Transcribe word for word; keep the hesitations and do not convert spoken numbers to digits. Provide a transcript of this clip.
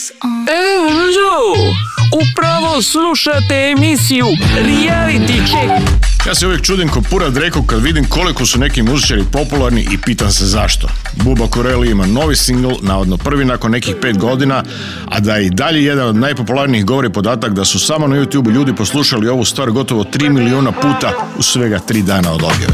Evo, upravo slušate emisiju Reality Check. Ja se uvijek čudim ko Pura Dreko kad vidim koliko su neki muzičari popularni i pitam se zašto. Buba Corelli ima novi singl, navodno prvi nakon nekih pet godina, a da je i dalje jedan od najpopularnijih govori podatak da su samo na YouTube ljudi poslušali ovu stvar gotovo tri milijuna puta u svega tri dana od objave.